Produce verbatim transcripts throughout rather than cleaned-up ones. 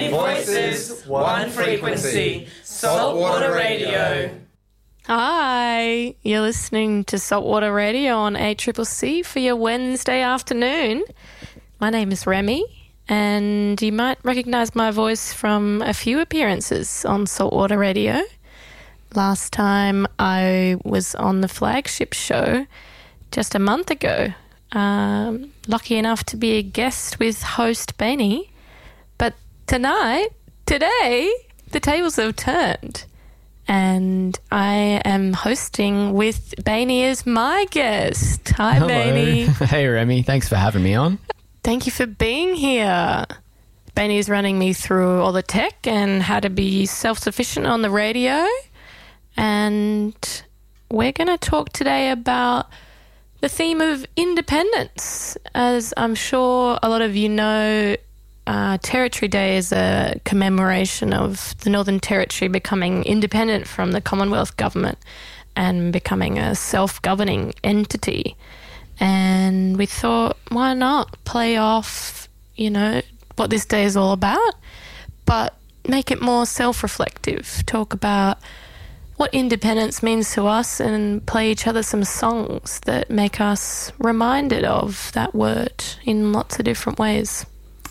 Many voices, one frequency. Saltwater Radio. Hi, you're listening to Saltwater Radio on A C C C for your Wednesday afternoon. My name is Remy, and you might recognise my voice from a few appearances on Saltwater Radio. Last time I was on the flagship show just a month ago. Um, lucky enough to be a guest with host Benny. But tonight, today, the tables have turned. And I am hosting with Benny as my guest. Hi, Hello. Benny. Hey, Remy. Thanks for having me on. Thank you for being here. Benny's running me through all the tech and how to be self-sufficient on the radio. And we're going to talk today about the theme of independence. As I'm sure a lot of you know, uh, Territory Day is a commemoration of the Northern Territory becoming independent from the Commonwealth government and becoming a self-governing entity. And we thought, why not play off, you know, what this day is all about, but make it more self-reflective, talk about what independence means to us and play each other some songs that make us reminded of that word in lots of different ways.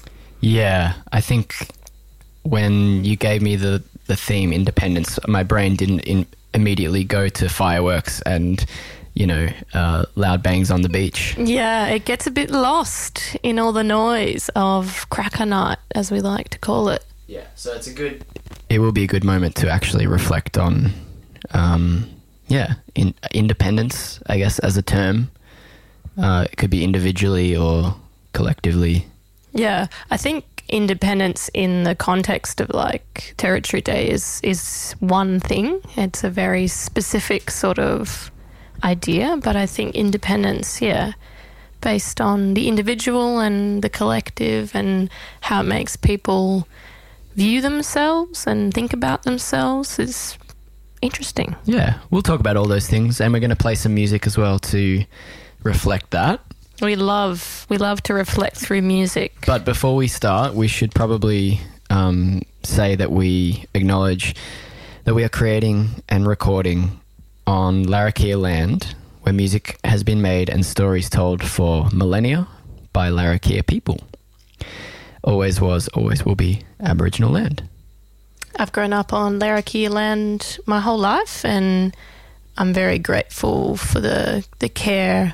Yeah, I think when you gave me the, the theme, independence, my brain didn't in, immediately go to fireworks and, you know, uh, loud bangs on the beach. Yeah, it gets a bit lost in all the noise of Cracker Night, as we like to call it. Yeah, so it's a good... It will be a good moment to actually reflect on... Um, yeah, in, independence, I guess, as a term. Uh, it could be individually or collectively. Yeah, I think independence in the context of like Territory Day is, is one thing. It's a very specific sort of idea, but I think independence, yeah, based on the individual and the collective and how it makes people view themselves and think about themselves is interesting. Yeah, we'll talk about all those things, and we're going to play some music as well to reflect that. We love we love to reflect through music. But before we start, we should probably um, say that we acknowledge that we are creating and recording on Larrakia land, where music has been made and stories told for millennia by Larrakia people. Always was, always will be Aboriginal land. I've grown up on Larrakia land my whole life, and I'm very grateful for the the care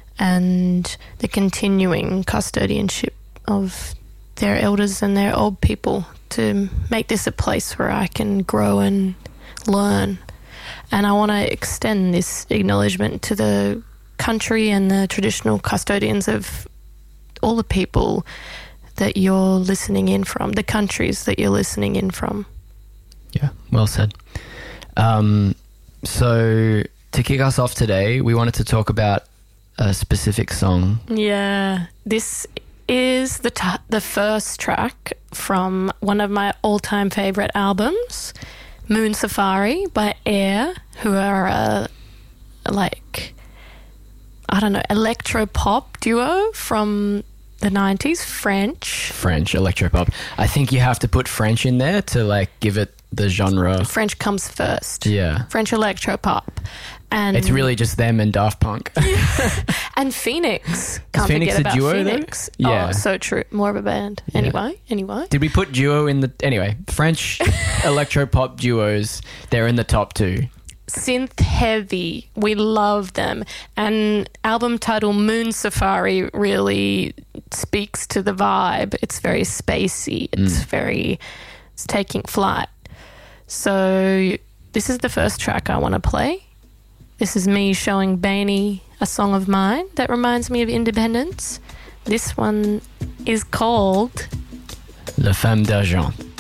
and the continuing custodianship of their elders and their old people to make this a place where I can grow and learn. And I want to extend this acknowledgement to the country and the traditional custodians of all the people that you're listening in from, the countries that you're listening in from. Yeah, well said. Um, so to kick us off today, we wanted to talk about a specific song. Yeah, this is the t- the first track from one of my all-time favourite albums, Moon Safari by Air, who are a, like, I don't know, electro-pop duo from the nineties, French. French, electropop. I think you have to put French in there to, like, give it the genre. French comes first. Yeah. French electropop. And it's really just them and Daft Punk. and Phoenix. Can't Phoenix forget about a duo, Phoenix. though? Yeah. Oh, so true. More of a band. Yeah. Anyway, anyway. Did we put duo in the... Anyway, French electropop duos, they're in the top two. Synth heavy. We love them. And album title Moon Safari really speaks to the vibe. It's very spacey. It's mm. very... It's taking flight. So this is the first track I want to play. This is me showing Benny a song of mine that reminds me of independence. This one is called La Femme d'Argent.